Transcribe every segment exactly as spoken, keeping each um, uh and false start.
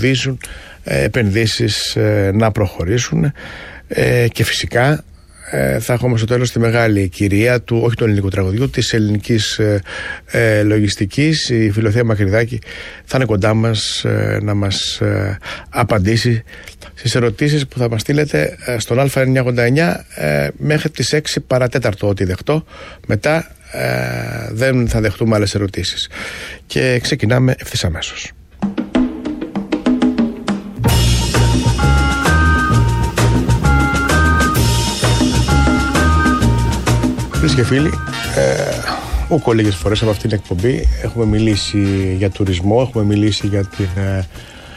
εμποδίζουν ε, επενδύσεις ε, να προχωρήσουν ε, και φυσικά ε, θα έχουμε στο τέλος τη μεγάλη κυρία του, όχι του ελληνικού τραγουδιού, της ελληνικής ε, ε, λογιστικής. Η Φιλοθέα Μακρυδάκη θα είναι κοντά μας ε, να μας ε, απαντήσει στις ερωτήσεις που θα μας στείλετε ε, στον Α εννιακόσια ογδόντα εννιά ε, μέχρι τις έξι παρατέταρτο ό,τι δεχτώ. Μετά ε, δεν θα δεχτούμε άλλες ερωτήσεις και ξεκινάμε ευθύς αμέσως. Φίλες και φίλοι, ε, ούκο λίγες φορές από αυτήν την εκπομπή έχουμε μιλήσει για τουρισμό, έχουμε μιλήσει για την, ε,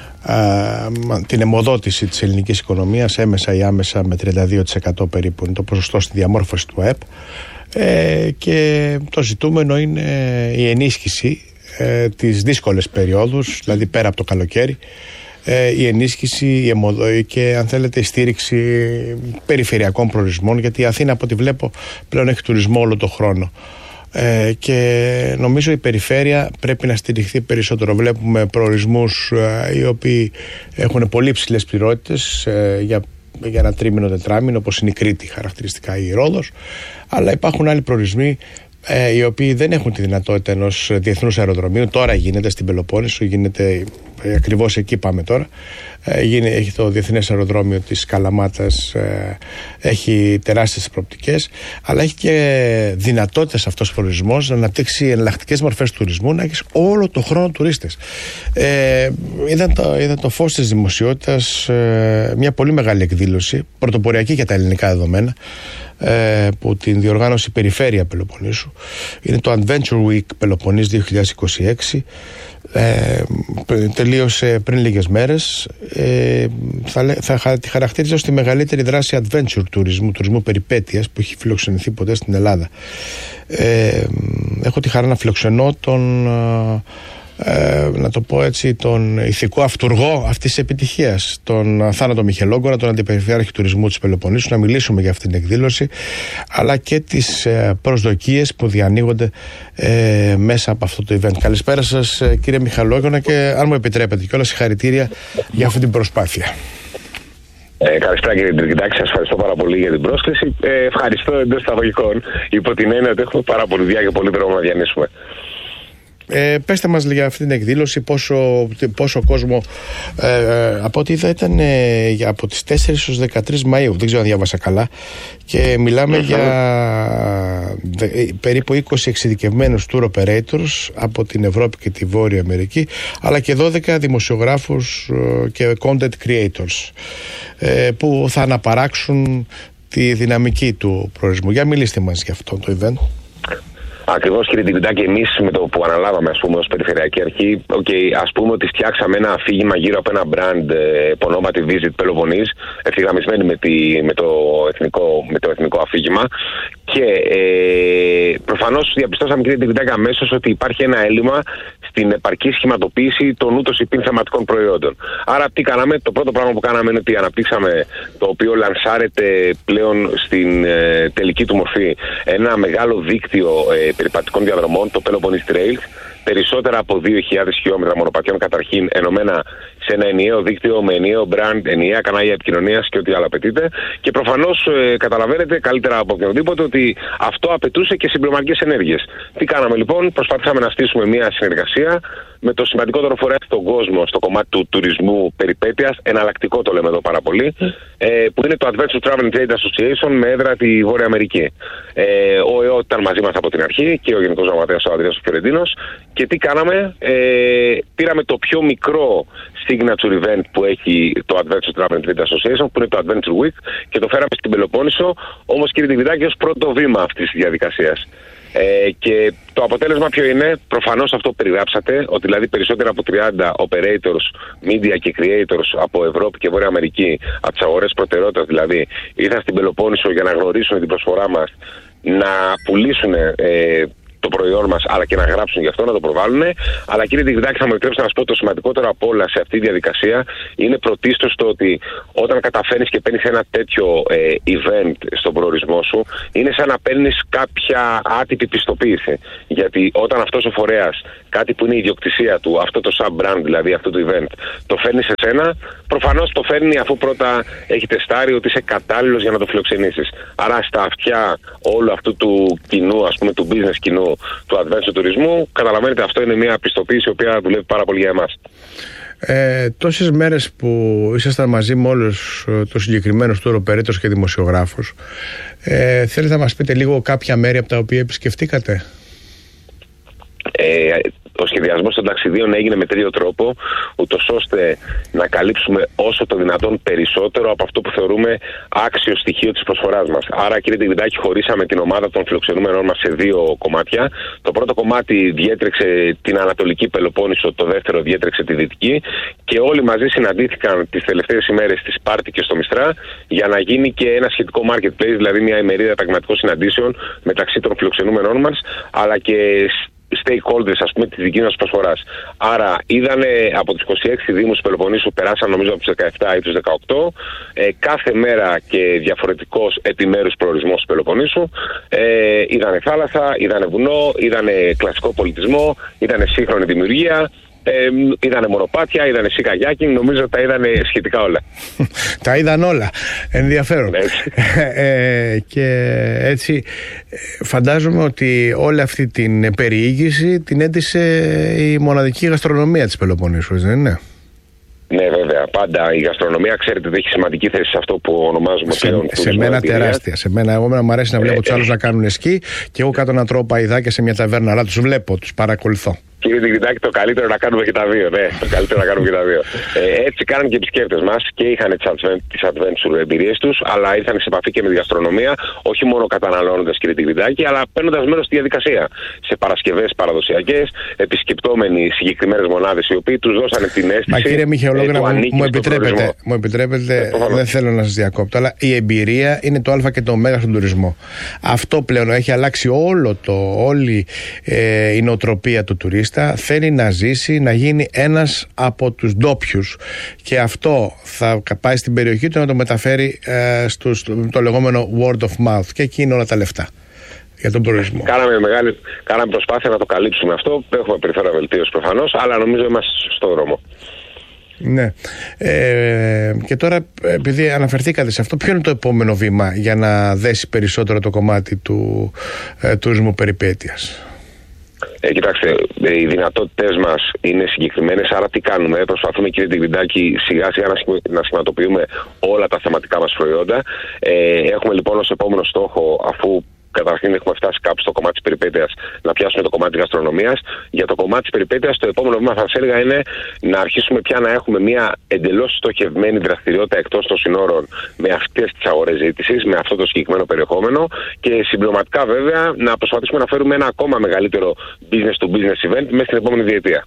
ε, την αιμοδότηση της ελληνικής οικονομίας, έμεσα ή άμεσα με τριάντα δύο τοις εκατό περίπου είναι το ποσοστό στη διαμόρφωση του ΑΕΠ, ε, και το ζητούμενο είναι η ενίσχυση ε, τις δύσκολες περιόδους, δηλαδή πέρα από το καλοκαίρι, η ενίσχυση η αιμοδο... και αν θέλετε η στήριξη περιφερειακών προορισμών, γιατί η Αθήνα από ό,τι βλέπω πλέον έχει τουρισμό όλο το χρόνο ε, και νομίζω η περιφέρεια πρέπει να στηριχθεί περισσότερο. Βλέπουμε προορισμούς ε, οι οποίοι έχουν πολύ ψηλές πληρότητες ε, για, για ένα τρίμηνο τετράμηνο, όπως είναι η Κρήτη χαρακτηριστικά ή η Ρόδος, αλλά υπάρχουν άλλοι προορισμοί Ε, οι οποίοι δεν έχουν τη δυνατότητα ενός διεθνούς αεροδρομίου. Τώρα γίνεται στην Πελοπόννησο, γίνεται ε, ακριβώς εκεί πάμε τώρα. Ε, γίνει, έχει το διεθνές αεροδρόμιο της Καλαμάτας, ε, έχει τεράστιες προοπτικές, αλλά έχει και δυνατότητες αυτός ο προορισμός να αναπτύξει εναλλακτικές μορφές τουρισμού, να έχεις όλο το χρόνο τουρίστες. Ε, είδαν, το, είδαν το φως της δημοσιότητας ε, μια πολύ μεγάλη εκδήλωση, πρωτοποριακή για τα ελληνικά δεδομένα, Ε, που την διοργάνωσε η Περιφέρεια Πελοποννήσου. Είναι το Adventure Week Πελοποννήσου δύο χιλιάδες είκοσι έξι. Ε, τελείωσε πριν λίγες μέρες. ε, θα, θα τη χαρακτήριζα ως τη μεγαλύτερη δράση adventure τουρισμού, τουρισμού περιπέτειας που έχει φιλοξενηθεί ποτέ στην Ελλάδα. ε, έχω τη χαρά να φιλοξενώ τον Ε, να το πω έτσι, τον ηθικό αυτουργό αυτής της επιτυχίας, τον Θάνατο Μιχελόγκορα, τον Αντιπεριφερειάρχη Τουρισμού της Πελοποννήσου, να μιλήσουμε για αυτήν την εκδήλωση, αλλά και τις ε, προσδοκίες που διανοίγονται ε, μέσα από αυτό το event. Καλησπέρα σας, ε, κύριε Μιχελόγκορα, και αν μου επιτρέπετε κιόλας συγχαρητήρια για αυτή την προσπάθεια. Ε, καλησπέρα κύριε Τριγκητάκη, σας ευχαριστώ πάρα πολύ για την πρόσκληση. Ε, ευχαριστώ εντός εισαγωγικών, υπό την έννοια ότι έχουμε πάρα πολύ δουλειά και πολύ δρόμο να διανύσουμε. Ε, πέστε μας για αυτήν την εκδήλωση, πόσο, πόσο κόσμο ε, από ό,τι είδα ήταν ε, από τις τέσσερις έως δεκατρείς Μαΐου, δεν ξέρω αν διάβασα καλά, και μιλάμε για δε, περίπου είκοσι εξειδικευμένους tour operators από την Ευρώπη και τη Βόρεια Αμερική, αλλά και δώδεκα δημοσιογράφους ε, και content creators ε, που θα αναπαράξουν τη δυναμική του προορισμού. Για μιλήστε μας για αυτό το event. Ακριβώς κύριε Τιβιντάκη, εμείς με το που αναλάβαμε, ας πούμε, ως Περιφερειακή Αρχή, okay, ας πούμε ότι φτιάξαμε ένα αφήγημα γύρω από ένα brand ε, που ονόματι Visit Πελοποννήσου, ευθυγραμμισμένη με, τη, με, το εθνικό, με το εθνικό αφήγημα, και ε, προφανώς διαπιστώσαμε κύριε Τιβιντάκη αμέσως ότι υπάρχει ένα έλλειμμα στην επαρκή σχηματοποίηση των ούτως υπήν θεματικών προϊόντων. Άρα τι κάναμε? Το πρώτο πράγμα που κάναμε είναι ότι αναπτύξαμε, το οποίο λανσάρεται πλέον στην ε, τελική του μορφή, ένα μεγάλο δίκτυο ε, περιπατικών διαδρομών, το Peloponnes Trails, περισσότερα από δύο χιλιάδες χιλιόμετρα μονοπατιών καταρχήν, ενωμένα σε ένα ενιαίο δίκτυο με ενιαίο brand, ενιαία κανάλια επικοινωνίας και ό,τι άλλο απαιτείται. Και προφανώς ε, καταλαβαίνετε καλύτερα από οποιονδήποτε ότι αυτό απαιτούσε και συμπληρωματικές ενέργειες. Τι κάναμε λοιπόν? Προσπαθήσαμε να στήσουμε μια συνεργασία με το σημαντικότερο φορέα στον κόσμο στο κομμάτι του τουρισμού περιπέτειας, εναλλακτικό το λέμε εδώ πάρα πολύ, ε, που είναι το Adventure Travel and Trade Association με έδρα τη Βόρεια Αμερική. Ε, ο ΕΟ ήταν μαζί μας από την αρχή και ο Γενικός Γραμματέας ο Ανδρέας Φιωρεντίνος. Και τι κάναμε? Ε, πήραμε το πιο μικρό signature event που έχει το Adventure Travel and Trade Association, που είναι το Adventure Week, και το φέραμε στην Πελοπόννησο, όμως κύριε Τιβιντάκη, ως πρώτο βήμα αυτής της διαδικασίας. Ε, και το αποτέλεσμα ποιο είναι? Προφανώς αυτό που περιγράψατε, ότι δηλαδή περισσότερα από τριάντα operators, media και creators από Ευρώπη και Βόρεια Αμερική, από τις αγορές προτεραιότητας δηλαδή, ήρθαν στην Πελοπόννησο για να γνωρίσουν την προσφορά μας, να πουλήσουν ε, το προϊόν μας, αλλά και να γράψουν γι' αυτό, να το προβάλλουν. Αλλά κύριε Τικριτάκη, θα μου επιτρέψετε να σας πω το σημαντικότερο απ' όλα σε αυτή τη διαδικασία είναι πρωτίστως το ότι όταν καταφέρνεις και παίρνεις ένα τέτοιο ε, event στον προορισμό σου, είναι σαν να παίρνεις κάποια άτυπη πιστοποίηση. Γιατί όταν αυτός ο φορέας, κάτι που είναι η ιδιοκτησία του, αυτό το sub-brand δηλαδή, αυτό το event, το φέρνει σε σένα, προφανώς το φέρνει αφού πρώτα έχει τεστάρει ότι είσαι κατάλληλος για να το φιλοξενήσεις. Άρα στα αυτιά όλου αυτού του κοινού, ας πούμε, του business κοινού, του adventure τουρισμού, καταλαβαίνετε, αυτό είναι μια πιστοποίηση η οποία δουλεύει πάρα πολύ για εμάς. Ε, τόσες μέρες που ήσασταν μαζί με όλους τους συγκεκριμένους tour operators και δημοσιογράφους, ε, θέλετε να μας πείτε λίγο κάποια μέρη από τα οποία επισκεφτήκατε? Ε, ο σχεδιασμός των ταξιδίων έγινε με τέτοιο τρόπο, ούτως ώστε να καλύψουμε όσο το δυνατόν περισσότερο από αυτό που θεωρούμε άξιο στοιχείο της προσφοράς μας. Άρα, κύριε Τικριτάκη, χωρίσαμε την ομάδα των φιλοξενούμενων μας σε δύο κομμάτια. Το πρώτο κομμάτι διέτρεξε την Ανατολική Πελοπόννησο, το δεύτερο διέτρεξε τη Δυτική, και όλοι μαζί συναντήθηκαν τις τελευταίες ημέρες στη Σπάρτη και στο Μιστρά για να γίνει και ένα σχετικό marketplace, δηλαδή μια ημερίδα πραγματικών συναντήσεων μεταξύ των φιλοξενούμενων μας, αλλά και stakeholders, ας πούμε, της δικής μας προσφοράς. Άρα είδανε από τους είκοσι έξι δήμους του Πελοποννήσου, περάσαν νομίζω από τους δεκαεπτά ή τους δεκαοκτώ, ε, κάθε μέρα και διαφορετικός επιμέρους προορισμός του Πελοποννήσου. Ε, είδανε θάλασσα, είδανε βουνό, είδανε κλασικό πολιτισμό, είδανε σύγχρονη δημιουργία. Ε, είδανε μονοπάτια, είδανε σικαγιάκινγκ, νομίζω τα είδανε σχετικά όλα. Τα είδαν όλα. Ενδιαφέρον. ε, και έτσι φαντάζομαι ότι όλη αυτή την περιήγηση την έντυσε η μοναδική γαστρονομία της Πελοποννήσου, δεν είναι? Ναι, βέβαια. Πάντα η γαστρονομία, ξέρετε, έχει σημαντική θέση σε αυτό που ονομάζουμε σε, πλέον. Σε μένα τεράστια. Σε μένα, εγώ μου αρέσει να βλέπω ε, τους άλλους ε, να κάνουν σκι και εγώ κάτω να τρώω παϊδάκια σε μια ταβέρνα, αλλά τους βλέπω, τους παρακολουθώ. Κύριε Τικριτάκη, το καλύτερο να κάνουμε και τα δύο. Ναι, το καλύτερο να κάνουμε και τα δύο. Ε, έτσι κάναν και οι επισκέπτες μας και είχαν τις adventure εμπειρίες τους, αλλά ήρθαν σε επαφή και με τη γαστρονομία, όχι μόνο καταναλώνοντας, κύριε Τικριτάκη, αλλά παίρνοντας μέρος στη διαδικασία. Σε παρασκευές παραδοσιακές, επισκεπτόμενοι συγκεκριμένες μονάδες, οι οποίοι τους δώσανε την αίσθηση. Μα κύριε Μιχαηλόγρα, μου, μου επιτρέπετε, μου επιτρέπετε ε, δεν θέλω να σας διακόπτω, αλλά η εμπειρία είναι το α και το ω στον τουρισμό. Αυτό πλέον έχει αλλάξει όλο το, όλη ε, η νοοτροπία του τουρίστα. Θέλει να ζήσει, να γίνει ένας από τους ντόπιους, και αυτό θα πάει στην περιοχή του να το μεταφέρει ε, στους, το λεγόμενο word of mouth, και εκεί είναι όλα τα λεφτά για τον τουρισμό. Κάναμε, μεγάλη, κάναμε προσπάθεια να το καλύψουμε αυτό. Έχουμε περιθώρια βελτίωση προφανώς, αλλά νομίζω είμαστε στον δρόμο. Ναι. Ε, και τώρα, επειδή αναφερθήκατε σε αυτό, ποιο είναι το επόμενο βήμα για να δέσει περισσότερο το κομμάτι του ε, τουρισμού περιπέτειας? Ε, κοιτάξτε, οι δυνατότητες μας είναι συγκεκριμένες, άρα τι κάνουμε? Προσπαθούμε, κύριε Τικριτάκη, σιγά σιγά να σχηματοποιούμε όλα τα θεματικά μας προϊόντα. Ε, έχουμε λοιπόν ως επόμενο στόχο, αφού καταρχήν έχουμε φτάσει κάπου στο κομμάτι της περιπέτειας, να πιάσουμε το κομμάτι της γαστρονομίας. Για το κομμάτι της περιπέτειας, το επόμενο βήμα, θα σας έλεγα, είναι να αρχίσουμε πια να έχουμε μια εντελώς στοχευμένη δραστηριότητα εκτός των συνόρων με αυτές τις αγορές ζήτησης, με αυτό το συγκεκριμένο περιεχόμενο, και συμπληρωματικά βέβαια να προσπαθήσουμε να φέρουμε ένα ακόμα μεγαλύτερο business to business event μέσα στην επόμενη διετία.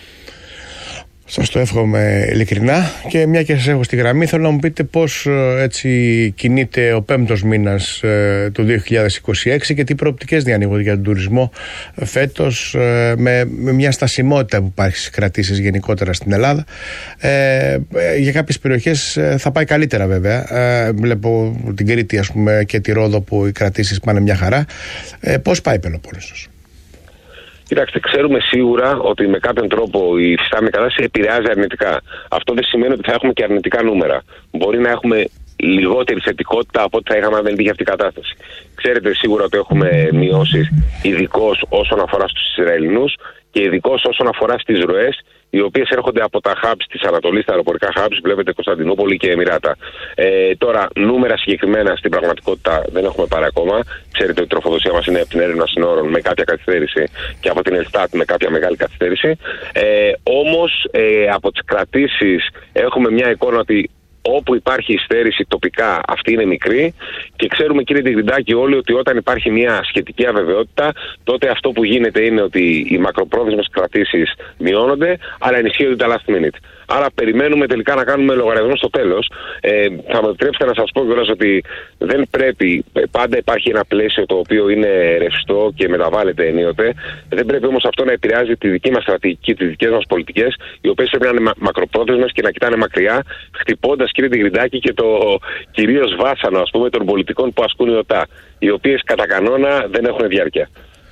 Σας το εύχομαι ειλικρινά, και μια και σας έχω στη γραμμή, θέλω να μου πείτε πώς έτσι κινείται ο πέμπτος μήνας ε, του δύο χιλιάδες είκοσι έξι και τι προοπτικές διανοίγονται για τον τουρισμό φέτος, ε, με, με μια στασιμότητα που υπάρχει στις κρατήσεις γενικότερα στην Ελλάδα. Ε, για κάποιες περιοχές θα πάει καλύτερα βέβαια. Ε, βλέπω την Κρήτη, ας πούμε, και τη Ρόδο που οι κρατήσεις πάνε μια χαρά. Ε, πώς πάει η Πελοπόννησος? Κοιτάξτε, ξέρουμε σίγουρα ότι με κάποιον τρόπο η υφιστάμενη κατάσταση επηρεάζει αρνητικά. Αυτό δεν σημαίνει ότι θα έχουμε και αρνητικά νούμερα. Μπορεί να έχουμε λιγότερη θετικότητα από ό,τι θα είχαμε αν δεν υπήρχε αυτή η κατάσταση. Ξέρετε σίγουρα ότι έχουμε μειώσεις, ειδικώς όσον αφορά στους Ισραηλινούς και ειδικώς όσον αφορά στις ροές, οι οποίες έρχονται από τα hubs της Ανατολής, τα αεροπορικά hubs, βλέπετε Κωνσταντινούπολη και Εμιράτα. Ε, τώρα, νούμερα συγκεκριμένα στην πραγματικότητα δεν έχουμε πάρει ακόμα. Ξέρετε ότι η τροφοδοσία μας είναι από την έρευνα συνόρων με κάποια καθυστέρηση και από την Ελστάτ με κάποια μεγάλη καθυστέρηση. Ε, όμως, ε, από τις κρατήσεις έχουμε μια εικόνα ότι Όπου υπάρχει υστέρηση τοπικά, αυτή είναι μικρή, και ξέρουμε, κύριε Τιγριντάκη, όλοι ότι όταν υπάρχει μια σχετική αβεβαιότητα, τότε αυτό που γίνεται είναι ότι οι μακροπρόθεσμες κρατήσεις μειώνονται, αλλά ενισχύονται τα last minute. Άρα περιμένουμε τελικά να κάνουμε λογαριασμό στο τέλος. Ε, θα μου επιτρέψετε να σας πω κιόλας ότι δεν πρέπει, πάντα υπάρχει ένα πλαίσιο το οποίο είναι ρευστό και μεταβάλλεται ενίοτε. Δεν πρέπει όμως αυτό να επηρεάζει τη δική μας στρατηγική, τις δικές μας πολιτικές, οι οποίες πρέπει να είναι μακροπρόθεσμες και να κοιτάνε μακριά, χτυπώντας, κύριε Τιγριντάκη, και το κυρίως βάσανο, ας πούμε, των πολιτικών που ασκούν οι ΟΤΑ, οι οποίες κατά κανόνα δεν έχουν διάρκεια.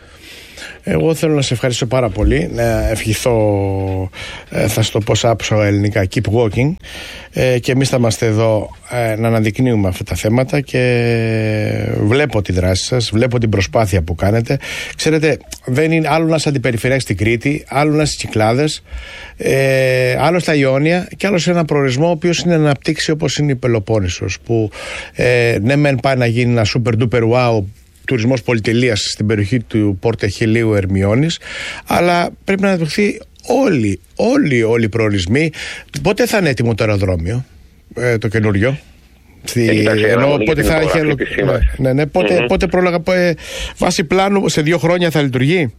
Εγώ θέλω να σε ευχαριστήσω πάρα πολύ, να ευχηθώ, θα σου το πω σαν άψογα ελληνικά, keep walking, και εμείς θα είμαστε εδώ να αναδεικνύουμε αυτά τα θέματα και βλέπω τη δράση σας, βλέπω την προσπάθεια που κάνετε. Ξέρετε, δεν είναι άλλο να είσαι αντιπεριφερειάρχης στην Κρήτη, άλλο να είσαι στις Κυκλάδες, ε, άλλο στα Ιόνια και άλλο σε ένα προορισμό ο οποίος είναι να αναπτύξει όπως είναι η Πελοπόννησος, που ε, ναι μεν πάει να γίνει ένα super duper wow τουρισμός πολυτελείας στην περιοχή του Πόρτε Χιλίου Ερμιώνης, αλλά πρέπει να αναπτυχθεί όλοι, όλοι, όλοι οι προορισμοί. Πότε θα είναι έτοιμο το αεροδρόμιο, ε, το καινούριο? Στη... Ενώ πότε θα έχει... Ναι, ναι, πότε, mm-hmm. πότε πρόλογα, ε, βάσει πλάνου σε δύο χρόνια θα λειτουργεί?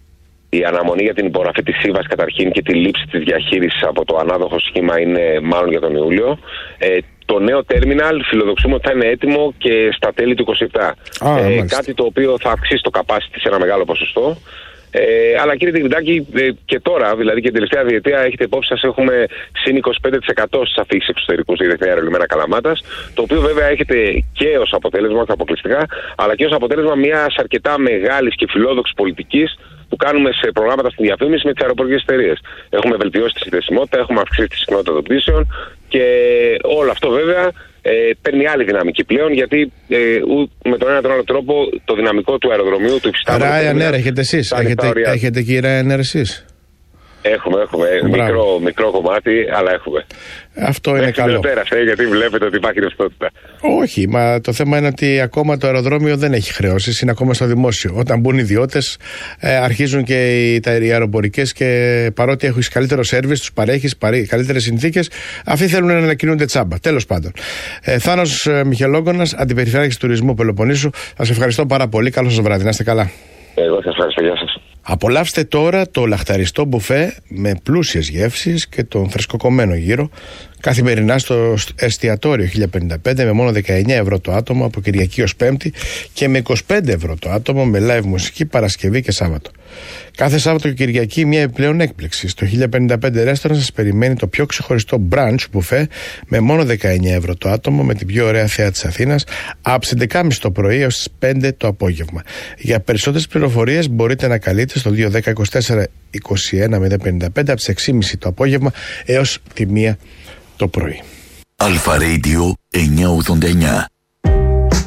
Η αναμονή για την υπογραφή της σύμβασης καταρχήν και τη λήψη της διαχείρισης από το ανάδοχο σχήμα είναι μάλλον για τον Ιούλιο. Ε, το νέο τέρμιναλ φιλοδοξούμε ότι θα είναι έτοιμο και στα τέλη του είκοσι επτά. Α, ε, κάτι το οποίο θα αυξήσει το capacity σε ένα μεγάλο ποσοστό. Ε, αλλά κύριε Τιγριντάκη, ε, και τώρα, δηλαδή και την τελευταία διετία, έχετε υπόψη σας, έχουμε συν είκοσι πέντε τοις εκατό στις αφήξεις εξωτερικούς στη Διεθνή Αερολιμένα Καλαμάτας, το οποίο βέβαια έχετε και ως αποτέλεσμα, όχι αποκλειστικά, αλλά και ως αποτέλεσμα μιας αρκετά μεγάλης και φιλόδοξης πολιτικής που κάνουμε σε προγράμματα στη διαφήμιση με τις αεροπορικές εταιρείες. Έχουμε βελτιώσει τη συνδεσιμότητα, έχουμε αυξήσει τη συχνότητα των πτήσεων και όλο αυτό βέβαια ε, παίρνει άλλη δυναμική πλέον, γιατί ε, με τον ένα τον άλλο τρόπο το δυναμικό του αεροδρομίου, του υφιστάμενου. Ryanair έχετε εσείς, έχετε, έχετε και η Ryanair εσείς? Έχουμε, έχουμε. Μικρό, μικρό κομμάτι, αλλά έχουμε. Αυτό είναι καλό. Πέρασε, γιατί βλέπετε ότι υπάρχει ρευστότητα. Όχι, μα το θέμα είναι ότι ακόμα το αεροδρόμιο δεν έχει χρεώσεις, είναι ακόμα στο δημόσιο. Όταν μπουν οι ιδιώτες, ε, αρχίζουν και οι, τα, οι αεροπορικές, και παρότι έχουν καλύτερο σέρβις, τους παρέχεις καλύτερες συνθήκες, αυτοί θέλουν να ανακοινούνται τσάμπα. Τέλος πάντων. Ε, Θάνος ε, Μιχελόγκονας, Αντιπεριφερειάρχης Τουρισμού Πελοποννήσου. Σας ευχαριστώ πάρα πολύ. Καλό σας βράδυ. Να είστε καλά. Εγώ σας ευχαριστώ. Γεια σας. Απολαύστε τώρα το λαχταριστό μπουφέ με πλούσιες γεύσεις και τον φρεσκοκομμένο γύρο καθημερινά στο εστιατόριο χίλια πενήντα πέντε με μόνο δεκαεννιά ευρώ το άτομο από Κυριακή ως Πέμπτη και με είκοσι πέντε ευρώ το άτομο με live μουσική Παρασκευή και Σάββατο. Κάθε Σάββατο και Κυριακή μια επιπλέον έκπληξη. Στο χίλια πενήντα πέντε ρέστοραν σας περιμένει το πιο ξεχωριστό brunch μπουφέ με μόνο δεκαεννιά ευρώ το άτομο με την πιο ωραία θέα της Αθήνας από τις έντεκα και μισή το πρωί έως τις πέντε το απόγευμα. Για περισσότερες πληροφορίες μπορείτε να καλείτε στο δύο δέκα είκοσι τέσσερα είκοσι ένα μηδέν πενήντα πέντε από τις έξι και μισή το απόγευμα έως τη μία το πρωί. Αλφα Radio εννιακόσια ογδόντα εννιά.